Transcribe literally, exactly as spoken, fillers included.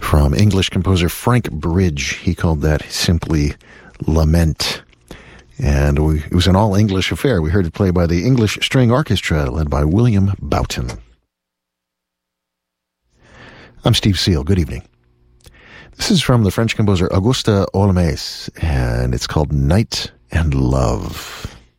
from English composer Frank Bridge. He called that simply Lament. And we, it was an all-English affair. We heard it played by the English String Orchestra, led by William Boughton. I'm Steve Seal. Good evening. This is from the French composer Auguste Olmès, and it's called Night and Love.